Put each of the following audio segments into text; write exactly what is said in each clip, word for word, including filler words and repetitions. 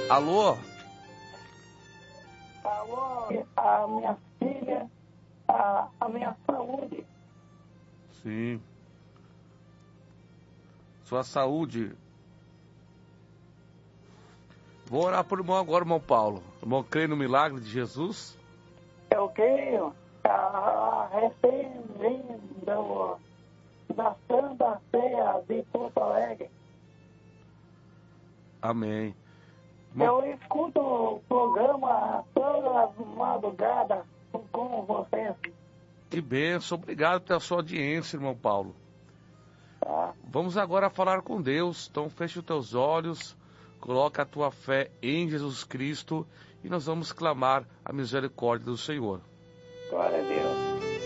Alô? Alô, a minha filha, a, a minha saúde. Sim. Sua saúde. Vou orar por irmão agora, irmão Paulo. Irmão, crê no milagre de Jesus? Eu creio, a recém-vindo da Santa Ceia de Porto Alegre. Amém. Eu escuto o programa todas as madrugadas com vocês. Que bênção, obrigado pela sua audiência, irmão Paulo. Tá? Vamos agora falar com Deus, então feche os teus olhos, coloca a tua fé em Jesus Cristo e nós vamos clamar a misericórdia do Senhor. Glória a Deus.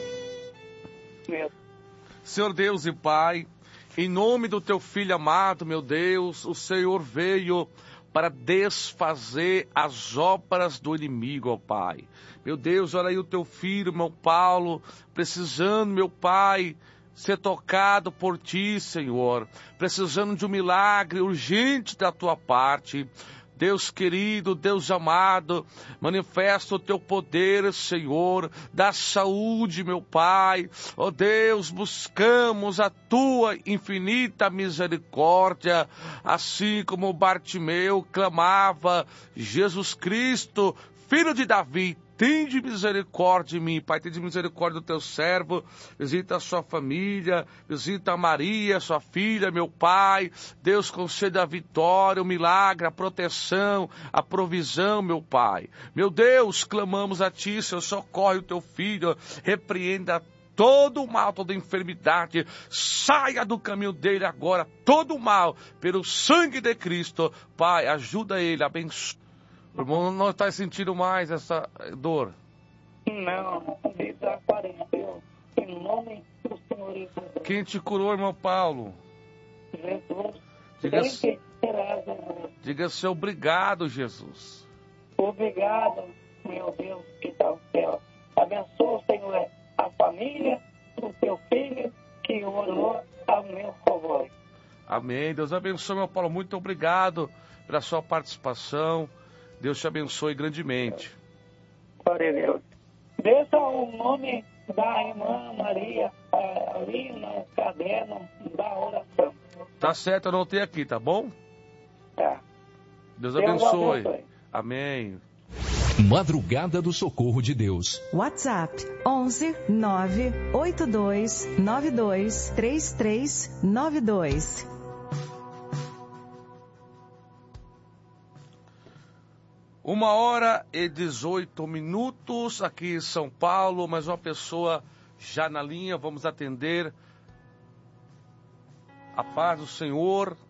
Meu. Senhor Deus e Pai, em nome do teu Filho amado, meu Deus, o Senhor veio para desfazer as obras do inimigo, ó Pai. Meu Deus, olha aí o teu filho, meu Paulo, precisando, meu Pai, ser tocado por ti, Senhor, precisando de um milagre urgente da tua parte. Deus querido, Deus amado, manifesta o teu poder, Senhor, da saúde, meu Pai. Ó Deus, buscamos a tua infinita misericórdia, assim como Bartimeu clamava, Jesus Cristo, Filho de Davi, tende misericórdia de mim, Pai, tende misericórdia do teu servo, visita a sua família, visita a Maria, sua filha, meu Pai, Deus conceda a vitória, o milagre, a proteção, a provisão, meu Pai. Meu Deus, clamamos a ti, Senhor, socorre o teu filho, repreenda todo o mal, toda enfermidade, saia do caminho dele agora, todo o mal, pelo sangue de Cristo, Pai, ajuda ele, abençoa. O irmão não está sentindo mais essa dor? Não, desapareceu. Em nome do Senhor Jesus. Quem te curou, irmão Paulo? Jesus. Diga, Sempre será Jesus. diga-se obrigado, Jesus. Obrigado, meu Deus, que está no céu. Abençoa, Senhor, a família do teu filho que orou a meu favor. Amém. Deus abençoe, meu Paulo. Muito obrigado pela sua participação. Deus te abençoe grandemente. Glória a Deus. Deixa o nome da irmã Maria ali no caderno da oração. Tá certo, eu anotei aqui, tá bom? Tá. Deus Deus abençoe. abençoe. Amém. Madrugada do Socorro de Deus. WhatsApp onze nove oito dois nove dois três três nove dois. Uma hora e dezoito minutos aqui em São Paulo, mais uma pessoa já na linha, vamos atender. A paz do Senhor.